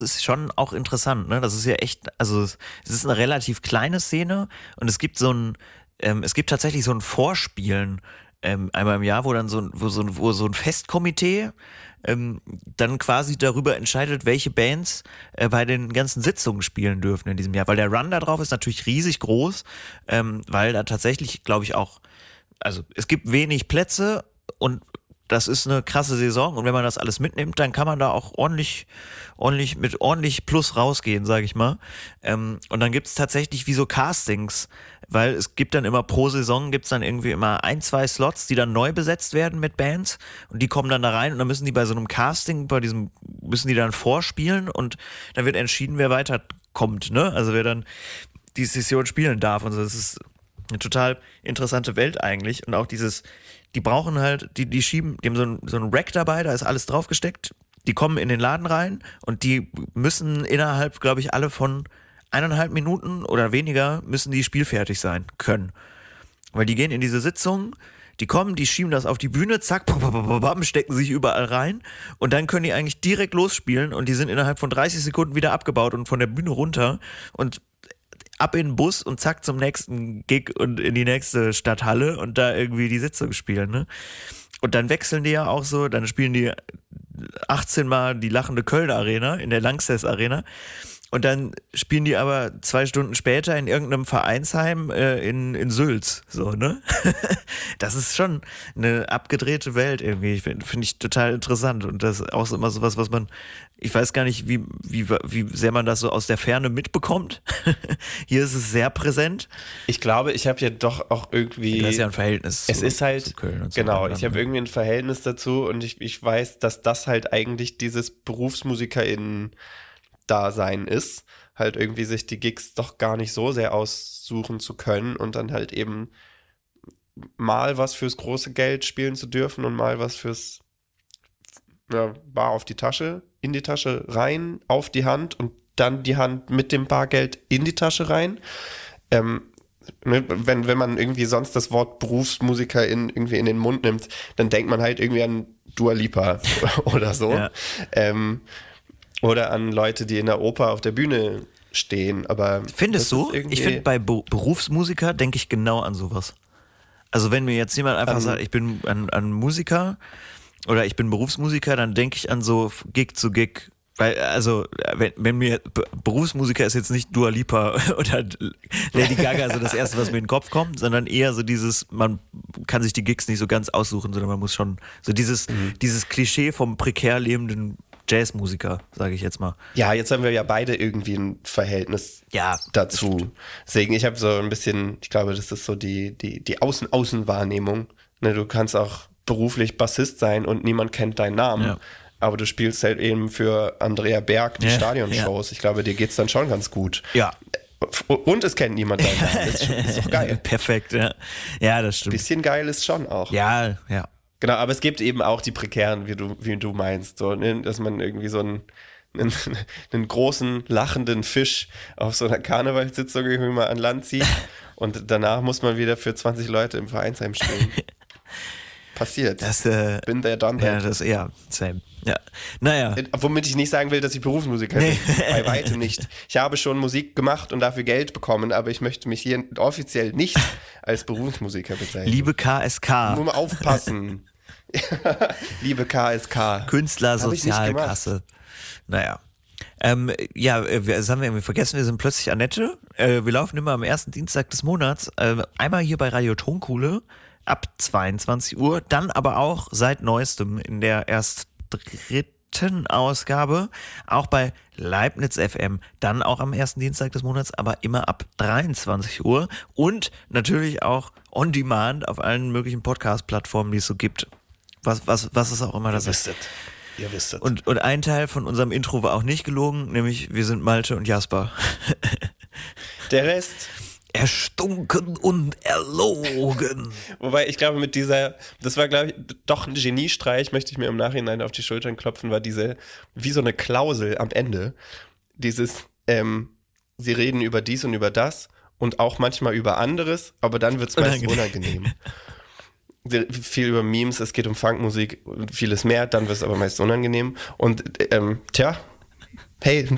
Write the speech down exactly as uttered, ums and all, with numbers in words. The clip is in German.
ist schon auch interessant, ne? Das ist ja echt, also es ist eine relativ kleine Szene und es gibt so ein, ähm, es gibt tatsächlich so ein Vorspielen ähm, einmal im Jahr, wo dann so ein, wo so ein, wo so ein Festkomitee ähm, dann quasi darüber entscheidet, welche Bands äh, bei den ganzen Sitzungen spielen dürfen in diesem Jahr. Weil der Run da drauf ist natürlich riesig groß, ähm, weil da tatsächlich, glaube ich, auch, also es gibt wenig Plätze und das ist eine krasse Saison und wenn man das alles mitnimmt, dann kann man da auch ordentlich, ordentlich mit ordentlich Plus rausgehen, sage ich mal. Ähm, und dann gibt's tatsächlich wie so Castings, weil es gibt dann immer pro Saison gibt's dann irgendwie immer ein, zwei Slots, die dann neu besetzt werden mit Bands und die kommen dann da rein und dann müssen die bei so einem Casting, bei diesem, müssen die dann vorspielen und dann wird entschieden, wer weiterkommt, ne? Also wer dann die Session spielen darf und so. Das ist eine total interessante Welt eigentlich und auch dieses, die brauchen halt, die, die schieben, die haben so ein, so ein Rack dabei, da ist alles draufgesteckt, die kommen in den Laden rein und die müssen innerhalb, glaube ich, alle von eineinhalb Minuten oder weniger müssen die spielfertig sein können. Weil die gehen in diese Sitzung, die kommen, die schieben das auf die Bühne, zack, bam, bam, bam, bam, stecken sich überall rein und dann können die eigentlich direkt losspielen und die sind innerhalb von dreißig Sekunden wieder abgebaut und von der Bühne runter und ab in den Bus und zack zum nächsten Gig und in die nächste Stadthalle und da irgendwie die Sitzung spielen, ne? Und dann wechseln die ja auch so, dann spielen die achtzehn Mal die lachende Kölner Arena in der Lanxess Arena und dann spielen die aber zwei Stunden später in irgendeinem Vereinsheim äh, in, in Sülz, so, ne? Das ist schon eine abgedrehte Welt irgendwie, finde find ich total interessant und das ist auch so immer sowas, was man, ich weiß gar nicht, wie, wie, wie sehr man das so aus der Ferne mitbekommt. Hier ist es sehr präsent. Ich glaube, ich habe ja doch auch irgendwie... Das ist ja ein Verhältnis es zu, ist halt, zu Köln und so. Genau, ich habe irgendwie ein Verhältnis dazu und ich, ich weiß, dass das halt eigentlich dieses BerufsmusikerInnen-Dasein ist. Halt irgendwie sich die Gigs doch gar nicht so sehr aussuchen zu können und dann halt eben mal was fürs große Geld spielen zu dürfen und mal was fürs ja, Bar auf die Tasche, in die Tasche rein, auf die Hand und dann die Hand mit dem Bargeld in die Tasche rein. Ähm, ne, wenn, wenn man irgendwie sonst das Wort Berufsmusikerin irgendwie in den Mund nimmt, dann denkt man halt irgendwie an Dua Lipa oder so. Ja. Ähm, oder an Leute, die in der Oper auf der Bühne stehen. Aber findest du? Ich finde, bei Be- Berufsmusiker denke ich genau an sowas. Also wenn mir jetzt jemand einfach um, sagt, ich bin ein, ein Musiker oder ich bin Berufsmusiker, dann denke ich an so Gig zu Gig. Weil, also, wenn, wenn mir B- Berufsmusiker ist jetzt nicht Dua Lipa oder Lady Gaga so das Erste, was mir in den Kopf kommt, sondern eher so dieses, man kann sich die Gigs nicht so ganz aussuchen, sondern man muss schon so dieses, mhm. dieses Klischee vom prekär lebenden Jazzmusiker, sage ich jetzt mal. Ja, jetzt haben wir ja beide irgendwie ein Verhältnis ja, dazu. Deswegen, ich habe so ein bisschen, ich glaube, das ist so die, die, die Außen-Außen-Wahrnehmung. Ne, du kannst auch beruflich Bassist sein und niemand kennt deinen Namen. Ja. Aber du spielst halt eben für Andrea Berg die ja, Stadionshows. Ja. Ich glaube, dir geht's dann schon ganz gut. Ja. Und es kennt niemand deinen Namen. Das ist, ist doch geil. Perfekt, ja. Ja, das stimmt. Bisschen geil ist schon auch. Ja, ja. Genau, aber es gibt eben auch die prekären, wie du, wie du meinst, so, ne? Dass man irgendwie so einen, einen, einen großen, lachenden Fisch auf so einer Karnevalssitzung irgendwie mal an Land zieht und danach muss man wieder für zwanzig Leute im Vereinsheim spielen. Passiert. Das, äh, Bin there, done that. Ja, das, ja, same. Ja, naja. Womit ich nicht sagen will, dass ich Berufsmusiker nee. bin. Bei weitem nicht. Ich habe schon Musik gemacht und dafür Geld bekommen, aber ich möchte mich hier offiziell nicht als Berufsmusiker bezeichnen. Liebe K S K. Nur mal aufpassen. Liebe K S K. Künstlersozialkasse. Naja. Ähm, ja, das haben wir irgendwie vergessen, wir sind plötzlich Annette. Äh, wir laufen immer am ersten Dienstag des Monats. Äh, einmal hier bei Radio Tonkuhle ab zweiundzwanzig Uhr, dann aber auch seit neuestem in der erst dritten Ausgabe, auch bei Leibniz F M, dann auch am ersten Dienstag des Monats, aber immer ab dreiundzwanzig Uhr und natürlich auch on demand auf allen möglichen Podcast-Plattformen, die es so gibt. Was, was, was ist auch immer das ist. Ihr wisst es. Und, und ein Teil von unserem Intro war auch nicht gelogen, nämlich wir sind Malte und Jasper. Der Rest erstunken und erlogen. Wobei ich glaube, mit dieser, das war glaube ich doch ein Geniestreich, möchte ich mir im Nachhinein auf die Schultern klopfen, war diese, wie so eine Klausel am Ende, dieses, ähm, sie reden über dies und über das und auch manchmal über anderes, aber dann wird es meist unangenehm. Viel über Memes, es geht um Funkmusik und vieles mehr, dann wird es aber meist unangenehm und ähm, tja, hey,